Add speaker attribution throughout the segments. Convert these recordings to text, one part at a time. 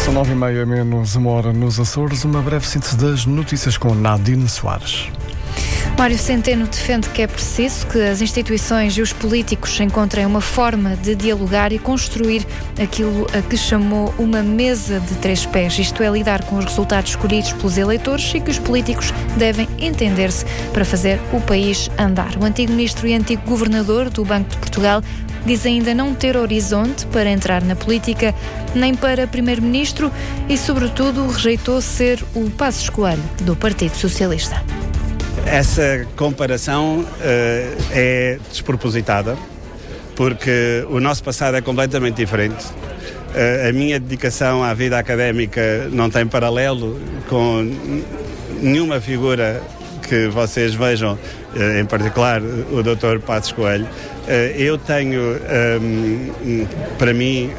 Speaker 1: São 9h30, menos uma hora nos Açores. Uma breve síntese das notícias com Nadine Soares.
Speaker 2: Mário Centeno defende que é preciso que as instituições e os políticos encontrem uma forma de dialogar e construir aquilo a que chamou uma mesa de três pés, isto é, lidar com os resultados escolhidos pelos eleitores, e que os políticos devem entender-se para fazer o país andar. O antigo ministro e antigo governador do Banco de Portugal diz ainda não ter horizonte para entrar na política, nem para primeiro-ministro, e, sobretudo, rejeitou ser o Passos Coelho do Partido Socialista.
Speaker 3: Essa comparação é despropositada, porque o nosso passado é completamente diferente. A minha dedicação à vida académica não tem paralelo com nenhuma figura que vocês vejam, em particular o Dr. Passos Coelho. Eu tenho, para mim,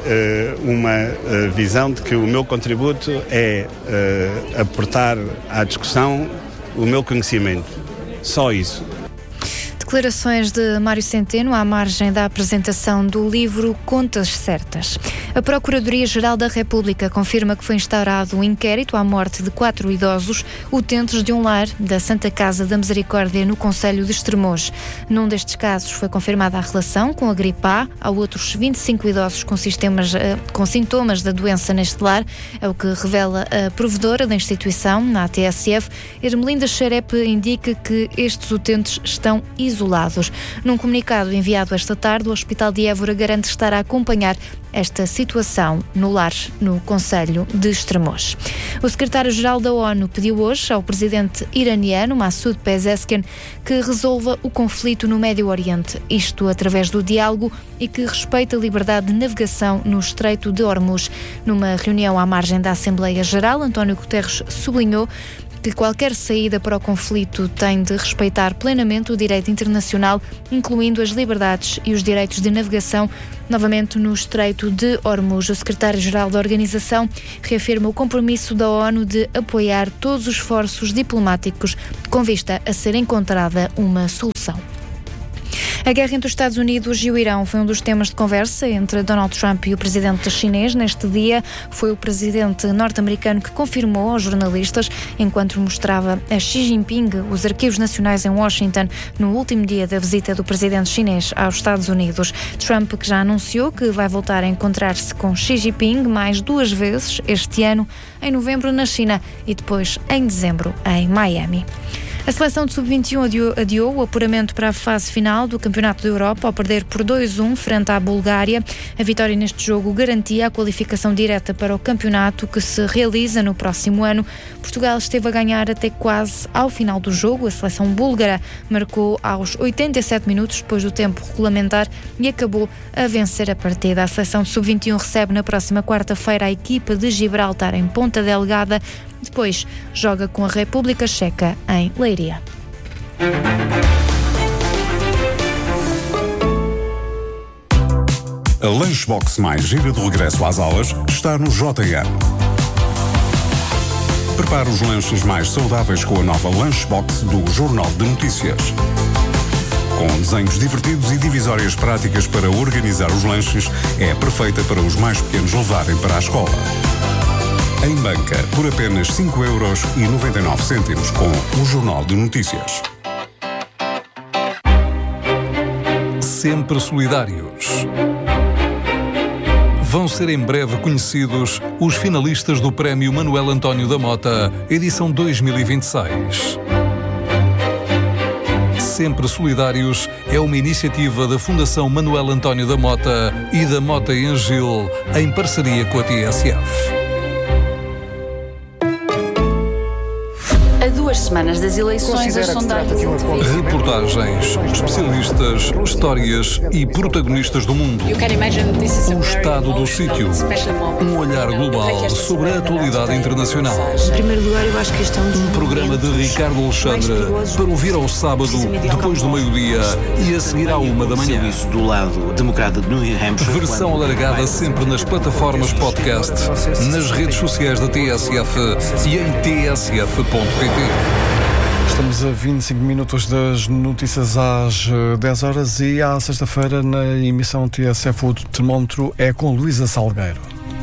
Speaker 3: uma visão de que o meu contributo é aportar à discussão o meu conhecimento. Só isso.
Speaker 2: Declarações de Mário Centeno à margem da apresentação do livro Contas Certas. A Procuradoria-Geral da República confirma que foi instaurado um inquérito à morte de 4 idosos utentes de um lar da Santa Casa da Misericórdia no concelho de Estremoz. Num destes casos foi confirmada a relação com a gripe A. Há outros 25 idosos com sintomas da doença neste lar, é o que revela a provedora da instituição, na TSF. Ermelinda Xarepe indica que estes utentes estão isolados. Num comunicado enviado esta tarde, o Hospital de Évora garante estar a acompanhar esta situação no lar, no concelho de Estremoz. O secretário-geral da ONU pediu hoje ao presidente iraniano, Massoud Pezeshkian, que resolva o conflito no Médio Oriente, isto através do diálogo, e que respeite a liberdade de navegação no Estreito de Hormuz. Numa reunião à margem da Assembleia Geral, António Guterres sublinhou que qualquer saída para o conflito tem de respeitar plenamente o direito internacional, incluindo as liberdades e os direitos de navegação, novamente no Estreito de Hormuz. O secretário-geral da organização reafirma o compromisso da ONU de apoiar todos os esforços diplomáticos com vista a ser encontrada uma solução. A guerra entre os Estados Unidos e o Irão foi um dos temas de conversa entre Donald Trump e o presidente chinês. Neste dia, foi o presidente norte-americano que confirmou aos jornalistas, enquanto mostrava a Xi Jinping os arquivos nacionais em Washington, no último dia da visita do presidente chinês aos Estados Unidos. Trump, que já anunciou que vai voltar a encontrar-se com Xi Jinping mais 2 vezes este ano, em novembro na China e depois em dezembro em Miami. A seleção de sub-21 adiou o apuramento para a fase final do Campeonato da Europa ao perder por 2-1 frente à Bulgária. A vitória neste jogo garantia a qualificação direta para o campeonato, que se realiza no próximo ano. Portugal esteve a ganhar até quase ao final do jogo. A seleção búlgara marcou aos 87 minutos depois do tempo regulamentar e acabou a vencer a partida. A seleção de sub-21 recebe na próxima quarta-feira a equipa de Gibraltar em Ponta Delgada. Depois joga com a República Checa em Leiria.
Speaker 4: A Lunchbox mais gira de regresso às aulas está no JN. Prepare os lanches mais saudáveis com a nova Lunchbox do Jornal de Notícias. Com desenhos divertidos e divisórias práticas para organizar os lanches, é perfeita para os mais pequenos levarem para a escola. Em banca, por apenas 5,99€ com o Jornal de Notícias.
Speaker 5: Sempre solidários. Vão ser em breve conhecidos os finalistas do Prémio Manuel António da Mota, edição 2026. Sempre Solidários é uma iniciativa da Fundação Manuel António da Mota e da Mota em Gil, em parceria com a TSF.
Speaker 6: A 2 semanas das eleições, as sondagens...
Speaker 5: Reportagens, especialistas, histórias e protagonistas do mundo. O estado do sítio. Um olhar global sobre a atualidade internacional.
Speaker 6: Em primeiro lugar, eu acho que este é
Speaker 5: um programa de Ricardo Alexandre para ouvir ao sábado, depois do meio-dia e a seguir à 1 da manhã.
Speaker 7: Do lado democrata de New Hampshire.
Speaker 5: Versão alargada sempre nas plataformas podcast, nas redes sociais da TSF e em tsf.pt.
Speaker 1: Estamos a 25 minutos das notícias às 10 horas e à sexta-feira na emissão TSF o termómetro é com Luísa Salgueiro.